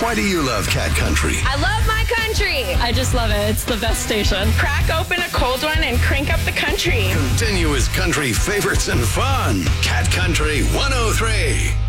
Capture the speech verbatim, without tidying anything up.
Why do you love Cat Country? I love my country. I just love it. It's the best station. Crack open a cold one and crank up the country. Continuous country favorites and fun. Cat Country one oh three.